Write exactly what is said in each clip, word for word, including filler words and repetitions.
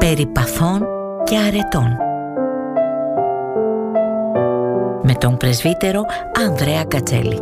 περί παθών και αρετών, με τον πρεσβύτερο Ανδρέα Κατσέλη.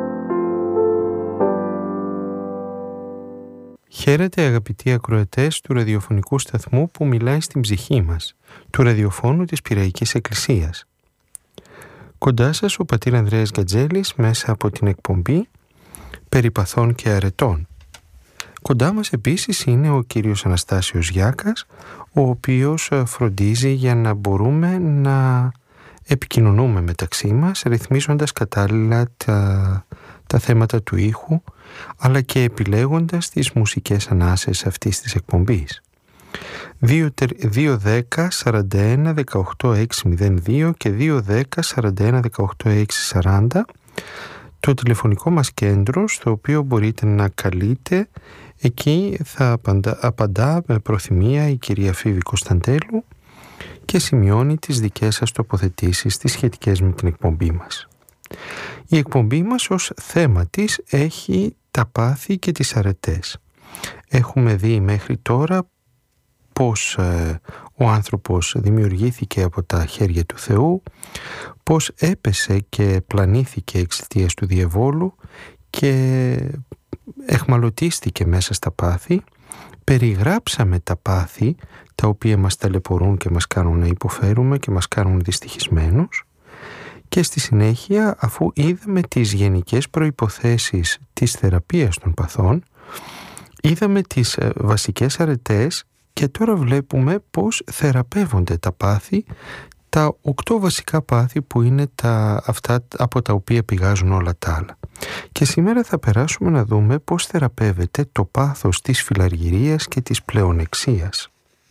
Χαίρετε αγαπητοί ακροατές του ραδιοφωνικού σταθμού που μιλάει στην ψυχή μας, του ραδιοφώνου της Πειραϊκής Εκκλησίας. Κοντά σας ο πατήρ Ανδρέας Κατζέλης μέσα από την εκπομπή «Περί παθών και αρετών». Κοντά μας επίσης είναι ο κύριος Αναστάσιος Γιάκας, ο οποίος φροντίζει για να μπορούμε να επικοινωνούμε μεταξύ μας, ρυθμίζοντας κατάλληλα τα, τα θέματα του ήχου, αλλά και επιλέγοντας τις μουσικές ανάσες αυτής της εκπομπής. δύο δέκα σαράντα ένα δεκαοκτώ εξακόσια δύο και δύο δέκα σαράντα ένα δεκαοκτώ εξακόσια σαράντα, το τηλεφωνικό μας κέντρο, στο οποίο μπορείτε να καλείτε. Εκεί θα απαντά, απαντά με προθυμία η κυρία Φίβη Κωνσταντέλου και σημειώνει τις δικές σας τοποθετήσεις τις σχετικές με την εκπομπή μας. Η εκπομπή μας ως θέμα της έχει τα πάθη και τις αρετές. Έχουμε δει μέχρι τώρα πώς ε, ο άνθρωπος δημιουργήθηκε από τα χέρια του Θεού, πώς έπεσε και πλανήθηκε εξαιτίας του διαβόλου και εχμαλωτίστηκε μέσα στα πάθη. Περιγράψαμε τα πάθη τα οποία μας ταλαιπωρούν και μας κάνουν να υποφέρουμε και μας κάνουν δυστυχισμένους, και στη συνέχεια, αφού είδαμε τις γενικές προϋποθέσεις της θεραπείας των παθών, είδαμε τις βασικές αρετές και τώρα βλέπουμε πώς θεραπεύονται τα πάθη, τα οκτώ βασικά πάθη που είναι τα, αυτά από τα οποία πηγάζουν όλα τα άλλα. Και σήμερα θα περάσουμε να δούμε πώς θεραπεύεται το πάθος της φιλαργυρίας και της πλεονεξίας.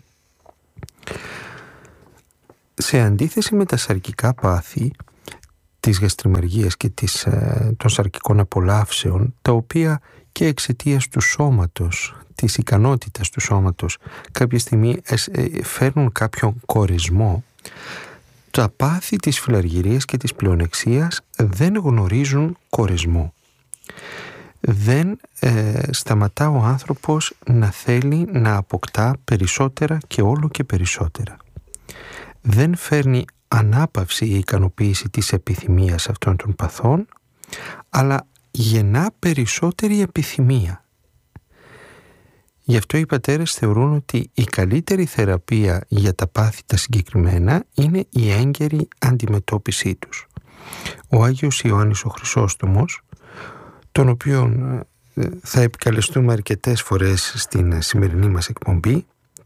Σε αντίθεση με τα σαρκικά πάθη της γαστριμαργίας και της, των σαρκικών απολαύσεων, τα οποία και εξαιτίας του σώματος, της ικανότητας του σώματος, κάποια στιγμή φέρνουν κάποιον κορισμό, τα πάθη της φιλαργυρίας και της πλεονεξίας δεν γνωρίζουν κορισμό. Δεν ε, σταματά ο άνθρωπος να θέλει να αποκτά περισσότερα και όλο και περισσότερα. Δεν φέρνει ανάπαυση η ικανοποίηση της επιθυμίας αυτών των παθών, αλλά γεννά περισσότερη επιθυμία. Γι' αυτό οι πατέρες θεωρούν ότι η καλύτερη θεραπεία για τα πάθη τα συγκεκριμένα είναι η έγκαιρη αντιμετώπιση τους. Ο Άγιος Ιωάννης ο Χρυσόστομος, τον οποίον θα επικαλεστούμε αρκετές φορές στην σημερινή μας εκπομπή,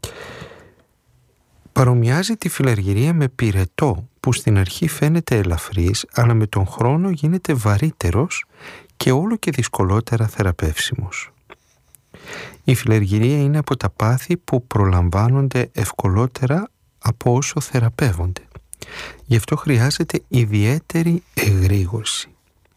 παρομοιάζει τη φιλαργυρία με πυρετό που στην αρχή φαίνεται ελαφρύς, αλλά με τον χρόνο γίνεται βαρύτερος και όλο και δυσκολότερα θεραπεύσιμος. Η φιλαργυρία είναι από τα πάθη που προλαμβάνονται ευκολότερα από όσο θεραπεύονται. Γι' αυτό χρειάζεται ιδιαίτερη εγρήγορση.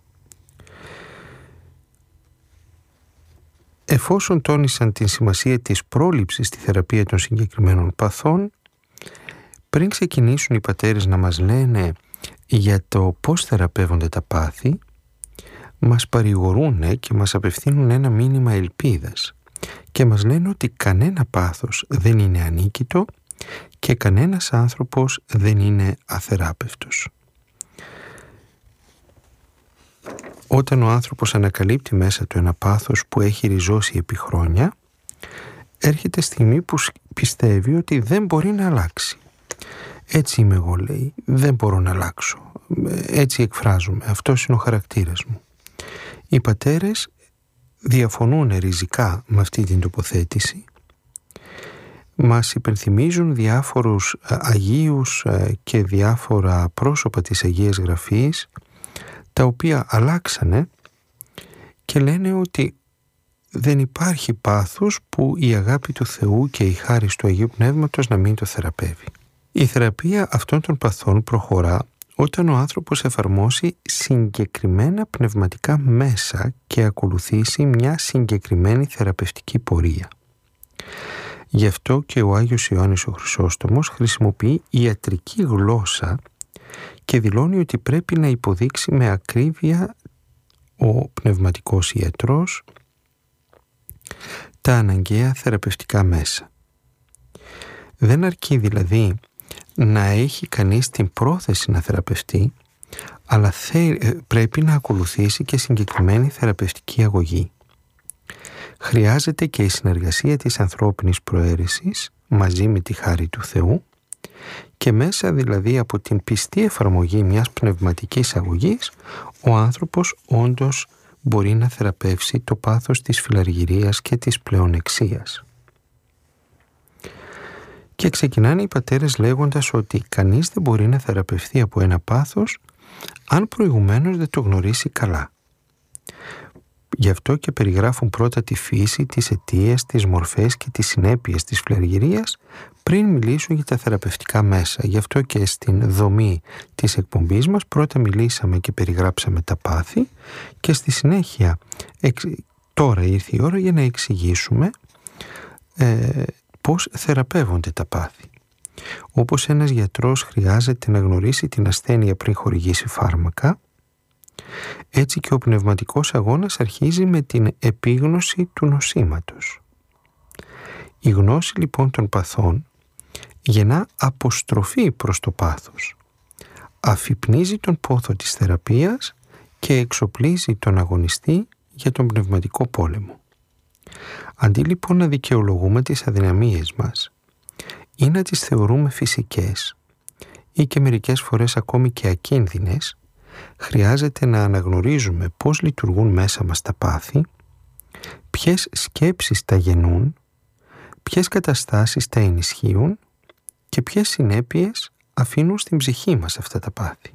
Εφόσον τόνισαν την σημασία της πρόληψης στη θεραπεία των συγκεκριμένων παθών, πριν ξεκινήσουν οι πατέρες να μας λένε για το πώς θεραπεύονται τα πάθη, μας παρηγορούν και μας απευθύνουν ένα μήνυμα ελπίδας και μας λένε ότι κανένα πάθος δεν είναι ανίκητο και κανένας άνθρωπος δεν είναι αθεράπευτος. Όταν ο άνθρωπος ανακαλύπτει μέσα του ένα πάθος που έχει ριζώσει επί χρόνια, έρχεται στιγμή που πιστεύει ότι δεν μπορεί να αλλάξει. Έτσι είμαι εγώ, λέει, δεν μπορώ να αλλάξω. Έτσι εκφράζομαι, αυτός είναι ο χαρακτήρας μου. Οι πατέρες διαφωνούν ριζικά με αυτή την τοποθέτηση. Μας υπενθυμίζουν διάφορους αγίους και διάφορα πρόσωπα της Αγίας Γραφής, τα οποία αλλάξανε και λένε ότι δεν υπάρχει πάθος που η αγάπη του Θεού και η χάρις του Αγίου Πνεύματος να μην το θεραπεύει. Η θεραπεία αυτών των παθών προχωρά όταν ο άνθρωπος εφαρμόσει συγκεκριμένα πνευματικά μέσα και ακολουθήσει μια συγκεκριμένη θεραπευτική πορεία. Γι' αυτό και ο Άγιος Ιωάννης ο Χρυσόστομος χρησιμοποιεί ιατρική γλώσσα και δηλώνει ότι πρέπει να υποδείξει με ακρίβεια ο πνευματικός ιατρός τα αναγκαία θεραπευτικά μέσα. Δεν αρκεί δηλαδή να έχει κανείς την πρόθεση να θεραπευτεί, αλλά θε, πρέπει να ακολουθήσει και συγκεκριμένη θεραπευτική αγωγή. Χρειάζεται και η συνεργασία της ανθρώπινης προαίρεσης μαζί με τη χάρη του Θεού, και μέσα δηλαδή από την πιστή εφαρμογή μιας πνευματικής αγωγής ο άνθρωπος όντως μπορεί να θεραπεύσει το πάθος της φιλαργυρίας και της πλεονεξίας. Και ξεκινάνε οι πατέρες λέγοντας ότι κανείς δεν μπορεί να θεραπευθεί από ένα πάθος αν προηγουμένως δεν το γνωρίσει καλά. Γι' αυτό και περιγράφουν πρώτα τη φύση, τις αιτίες, τις μορφές και τις συνέπειες της φιλαργυρίας πριν μιλήσουν για τα θεραπευτικά μέσα. Γι' αυτό και στην δομή της εκπομπής μας πρώτα μιλήσαμε και περιγράψαμε τα πάθη και στη συνέχεια εξ... τώρα ήρθε η ώρα για να εξηγήσουμε ε, πώς θεραπεύονται τα πάθη. Όπως ένας γιατρός χρειάζεται να γνωρίσει την ασθένεια πριν χορηγήσει φάρμακα, έτσι και ο πνευματικός αγώνας αρχίζει με την επίγνωση του νοσήματος. Η γνώση λοιπόν των παθών γεννά αποστροφή προς το πάθος, αφυπνίζει τον πόθο της θεραπείας και εξοπλίζει τον αγωνιστή για τον πνευματικό πόλεμο. Αντί λοιπόν να δικαιολογούμε τις αδυναμίες μας ή να τις θεωρούμε φυσικές ή και μερικές φορές ακόμη και ακίνδυνες, χρειάζεται να αναγνωρίζουμε πώς λειτουργούν μέσα μας τα πάθη, ποιες σκέψεις τα γεννούν, ποιες καταστάσεις τα ενισχύουν και ποιες συνέπειες αφήνουν στην ψυχή μας αυτά τα πάθη.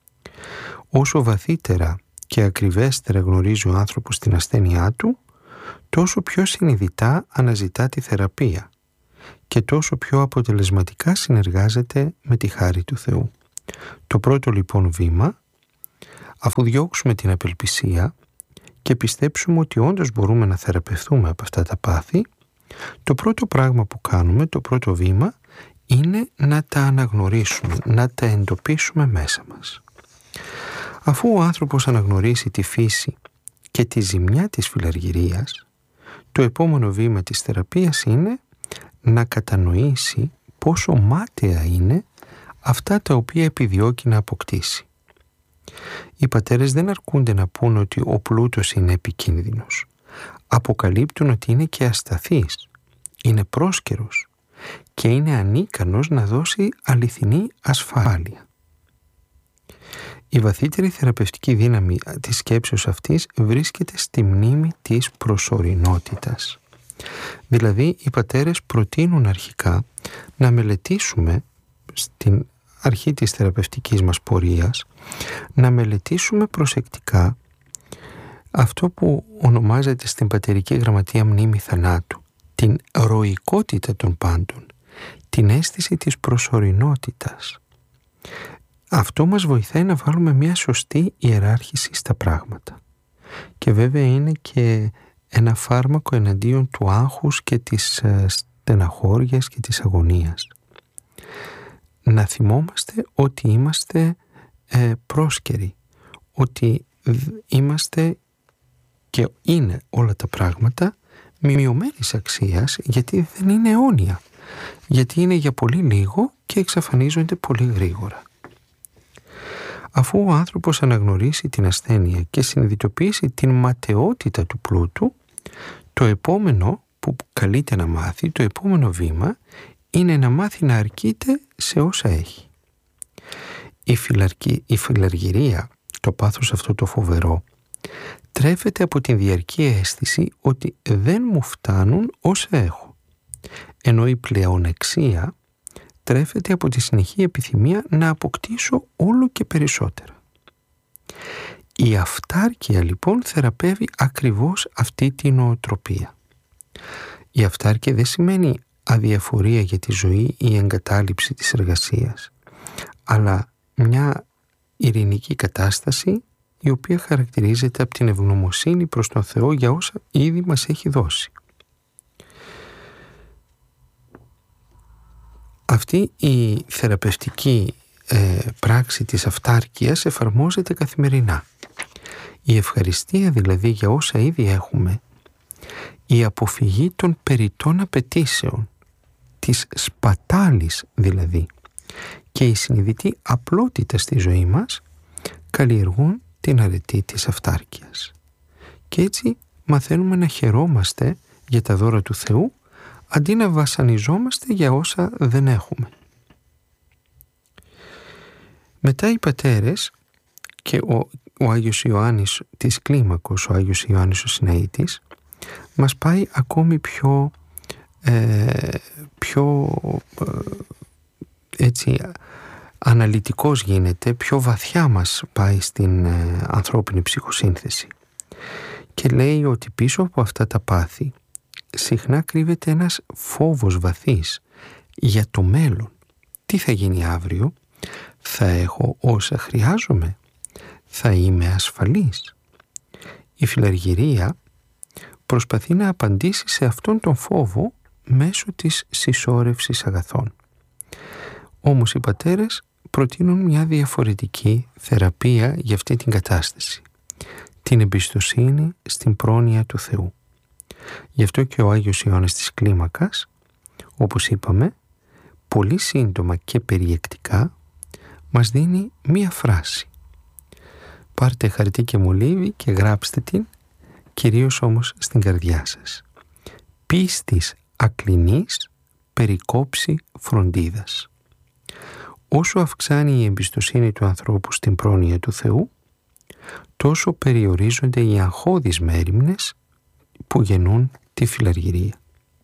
Όσο βαθύτερα και ακριβέστερα γνωρίζει ο άνθρωπος την ασθένειά του, τόσο πιο συνειδητά αναζητά τη θεραπεία και τόσο πιο αποτελεσματικά συνεργάζεται με τη χάρη του Θεού. Το πρώτο λοιπόν βήμα, αφού διώξουμε την απελπισία και πιστέψουμε ότι όντως μπορούμε να θεραπευτούμε από αυτά τα πάθη, το πρώτο πράγμα που κάνουμε, το πρώτο βήμα, είναι να τα αναγνωρίσουμε, να τα εντοπίσουμε μέσα μας. Αφού ο άνθρωπος αναγνωρίσει τη φύση και τη ζημιά της φιλαργυρίας, το επόμενο βήμα της θεραπείας είναι να κατανοήσει πόσο μάταια είναι αυτά τα οποία επιδιώκει να αποκτήσει. Οι πατέρες δεν αρκούνται να πούν ότι ο πλούτος είναι επικίνδυνος. Αποκαλύπτουν ότι είναι και ασταθής, είναι πρόσκαιρος και είναι ανίκανος να δώσει αληθινή ασφάλεια. Η βαθύτερη θεραπευτική δύναμη της σκέψεως αυτής βρίσκεται στη μνήμη της προσωρινότητας. Δηλαδή, οι πατέρες προτείνουν αρχικά να μελετήσουμε στην αρχή της θεραπευτικής μας πορείας, να μελετήσουμε προσεκτικά αυτό που ονομάζεται στην πατερική γραμματεία μνήμη θανάτου, την ροϊκότητα των πάντων, την αίσθηση της προσωρινότητας. Αυτό μας βοηθάει να βάλουμε μια σωστή ιεράρχηση στα πράγματα. Και βέβαια είναι και ένα φάρμακο εναντίον του άγχους και της στεναχώριας και της αγωνίας. Να θυμόμαστε ότι είμαστε ε, πρόσκαιροι, ότι είμαστε και είναι όλα τα πράγματα μειωμένης αξίας, γιατί δεν είναι αιώνια, γιατί είναι για πολύ λίγο και εξαφανίζονται πολύ γρήγορα. Αφού ο άνθρωπος αναγνωρίσει την ασθένεια και συνειδητοποιήσει την ματαιότητα του πλούτου, το επόμενο που καλείται να μάθει, το επόμενο βήμα, είναι να μάθει να αρκείται σε όσα έχει. Η, φιλαρκή, η φιλαργυρία, το πάθος αυτό το φοβερό, τρέφεται από την διαρκή αίσθηση ότι δεν μου φτάνουν όσα έχω, ενώ η πλεονεξία τρέφεται από τη συνεχή επιθυμία να αποκτήσω όλο και περισσότερα. Η αυτάρκεια λοιπόν θεραπεύει ακριβώς αυτή την νοοτροπία. Η αυτάρκεια δεν σημαίνει αδιαφορία για τη ζωή ή εγκατάλειψη της εργασίας, αλλά μια ειρηνική κατάσταση η οποία χαρακτηρίζεται από την ευγνωμοσύνη προς τον Θεό για όσα ήδη μας έχει δώσει. Αυτή η θεραπευτική ε, πράξη της αυτάρκειας εφαρμόζεται καθημερινά. Η ευχαριστία δηλαδή για όσα ήδη έχουμε, η αποφυγή των περιττών απαιτήσεων, της σπατάλης δηλαδή και η συνειδητή απλότητα στη ζωή μας καλλιεργούν την αρετή της αυτάρκειας. Και έτσι μαθαίνουμε να χαιρόμαστε για τα δώρα του Θεού αντί να βασανιζόμαστε για όσα δεν έχουμε. Μετά οι πατέρες και ο, ο Άγιος Ιωάννης της Κλίμακος, ο Άγιος Ιωάννης ο Συναήτης, μας πάει ακόμη πιο, ε, πιο ε, έτσι αναλυτικός γίνεται, πιο βαθιά μας πάει στην ε, ανθρώπινη ψυχοσύνθεση. Και λέει ότι πίσω από αυτά τα πάθη συχνά κρύβεται ένας φόβος βαθύς για το μέλλον. Τι θα γίνει αύριο? Θα έχω όσα χρειάζομαι? Θα είμαι ασφαλής? Η φιλαργυρία προσπαθεί να απαντήσει σε αυτόν τον φόβο μέσω της συσσόρευσης αγαθών. Όμως οι πατέρες προτείνουν μια διαφορετική θεραπεία για αυτή την κατάσταση. Την εμπιστοσύνη στην πρόνοια του Θεού. Γι' αυτό και ο Άγιος Ιωάννης της Κλίμακας, όπως είπαμε, πολύ σύντομα και περιεκτικά μας δίνει μία φράση. Πάρτε χαρτί και μολύβι και γράψτε την, κυρίως όμως στην καρδιά σας. Πίστης ακλινής περικόψει φροντίδας. Όσο αυξάνει η εμπιστοσύνη του ανθρώπου στην πρόνοια του Θεού, τόσο περιορίζονται οι αγχώδεις μέριμνες που γεννούν τη φιλαργυρία.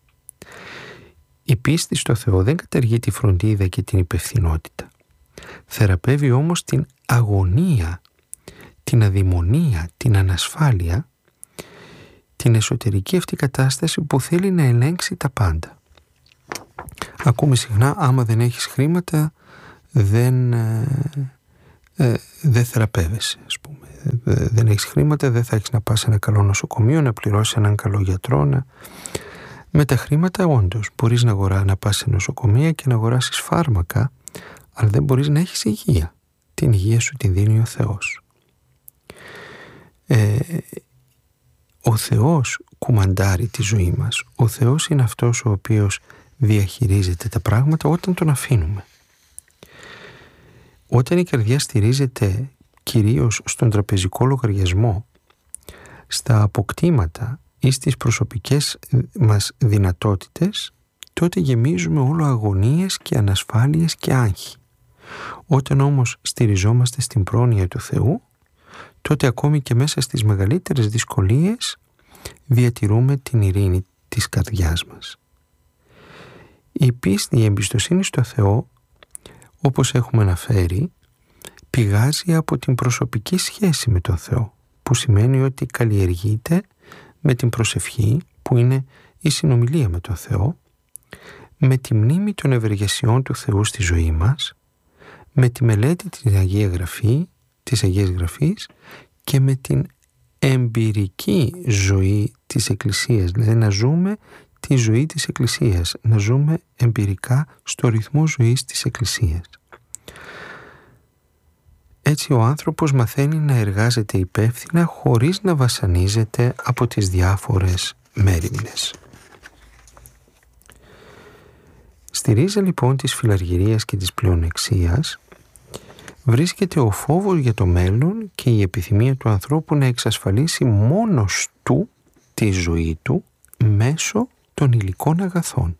Η πίστη στο Θεό δεν καταργεί τη φροντίδα και την υπευθυνότητα. Θεραπεύει όμως την αγωνία, την αδειμονία, την ανασφάλεια, την εσωτερική αυτή κατάσταση που θέλει να ελέγξει τα πάντα. Ακούμε συχνά, άμα δεν έχεις χρήματα δεν, ε, ε, δεν θεραπεύεσαι, ας πούμε. Ε, δεν έχεις χρήματα, δεν θα έχεις να πας σε ένα καλό νοσοκομείο, να πληρώσεις έναν καλό γιατρό. Να... Με τα χρήματα όντως μπορείς να, αγορά, να πας σε νοσοκομεία και να αγοράσεις φάρμακα, αλλά δεν μπορείς να έχεις υγεία. Την υγεία σου την δίνει ο Θεός. Ε, ο Θεός κουμαντάρει τη ζωή μας. Ο Θεός είναι αυτός ο οποίος διαχειρίζεται τα πράγματα όταν τον αφήνουμε. Όταν η καρδιά στηρίζεται κυρίως στον τραπεζικό λογαριασμό, στα αποκτήματα ή στις προσωπικές μας δυνατότητες, τότε γεμίζουμε όλο αγωνίες και ανασφάλειες και άγχη. Όταν όμως στηριζόμαστε στην πρόνοια του Θεού, τότε ακόμη και μέσα στις μεγαλύτερες δυσκολίες διατηρούμε την ειρήνη της καρδιάς μας. Η πίστη, η εμπιστοσύνη στο Θεό, όπως έχουμε αναφέρει, πηγάζει από την προσωπική σχέση με τον Θεό, που σημαίνει ότι καλλιεργείται με την προσευχή, που είναι η συνομιλία με τον Θεό, με τη μνήμη των ευεργεσιών του Θεού στη ζωή μας, με τη μελέτη της Αγία Γραφή, της Αγίας Γραφής και με την εμπειρική ζωή της Εκκλησίας, δηλαδή να ζούμε τη ζωή της Εκκλησίας, να ζούμε εμπειρικά στο ρυθμό ζωής της Εκκλησίας. Έτσι ο άνθρωπος μαθαίνει να εργάζεται υπεύθυνα χωρίς να βασανίζεται από τις διάφορες μέριμνες. Στη ρίζα λοιπόν της φιλαργυρίας και της πλεονεξίας βρίσκεται ο φόβος για το μέλλον και η επιθυμία του ανθρώπου να εξασφαλίσει μόνος του τη ζωή του μέσω των υλικών αγαθών.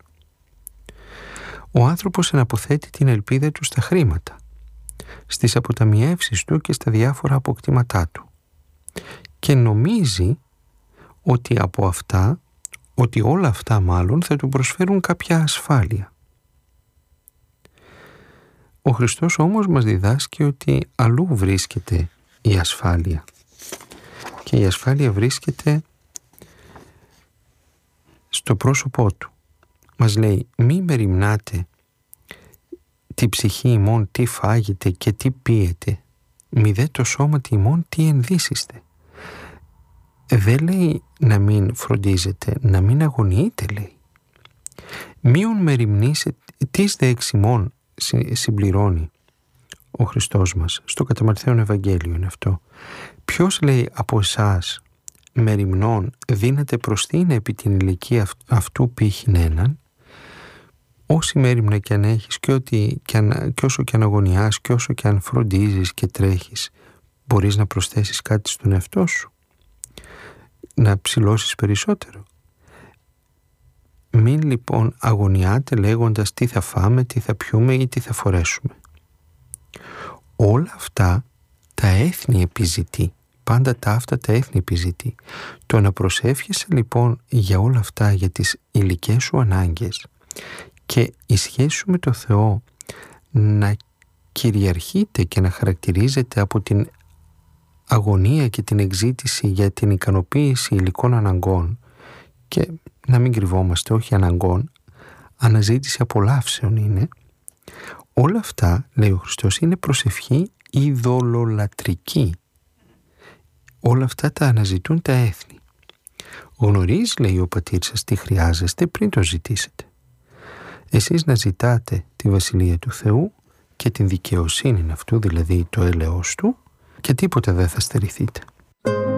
Ο άνθρωπος εναποθέτει την ελπίδα του στα χρήματα, στις αποταμιεύσεις του και στα διάφορα αποκτήματά του και νομίζει ότι από αυτά, ότι όλα αυτά μάλλον θα του προσφέρουν κάποια ασφάλεια. Ο Χριστός όμως μας διδάσκει ότι αλλού βρίσκεται η ασφάλεια και η ασφάλεια βρίσκεται στο πρόσωπό του. Μας λέει, μη μεριμνάτε τη ψυχή ημών τι φάγετε και τι πίετε, μη δε το σώμα ημών τι ενδύσιστε. Δεν λέει να μην φροντίζετε, να μην αγωνιείτε, λέει. Μείον μεριμνήσετε, τις δε εξημών συμπληρώνει ο Χριστός μας. Στο κατά Ματθαίον Ευαγγέλιο είναι αυτό. Ποιος, λέει, από εσάς μεριμνών δίνεται προστίνα επί την ηλικία αυτού πήχην έναν, όση μέριμνα και αν έχεις και, ότι, και, αν, και όσο και αν αγωνιάς και όσο και αν φροντίζεις και τρέχεις, μπορείς να προσθέσεις κάτι στον εαυτό σου, να ψηλώσεις περισσότερο. Μην λοιπόν αγωνιάτε λέγοντας τι θα φάμε, τι θα πιούμε ή τι θα φορέσουμε. Όλα αυτά τα έθνη επιζητεί. Πάντα τα αυτά τα έθνη επιζητεί. Το να προσεύχεσαι λοιπόν για όλα αυτά, για τις υλικές σου ανάγκες και η σχέση σου με το Θεό να κυριαρχείται και να χαρακτηρίζεται από την αγωνία και την εξήτηση για την ικανοποίηση υλικών αναγκών, και να μην κρυβόμαστε, όχι αναγκών, αναζήτηση απολαύσεων είναι. Όλα αυτά, λέει ο Χριστός, είναι προσευχή ειδωλολατρική. Όλα αυτά τα αναζητούν τα έθνη. Γνωρίζει, λέει ο πατήρ σας, τι χρειάζεστε πριν το ζητήσετε. Εσείς να ζητάτε τη Βασιλεία του Θεού και την δικαιοσύνη αυτού, δηλαδή το έλεος του, και τίποτα δεν θα στερηθείτε.